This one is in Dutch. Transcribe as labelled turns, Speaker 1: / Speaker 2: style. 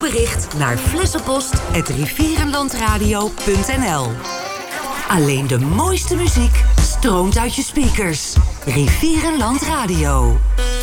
Speaker 1: Bericht naar flessenpost@rivierenlandradio.nl. Alleen de mooiste muziek stroomt uit je speakers. Rivierenland Radio.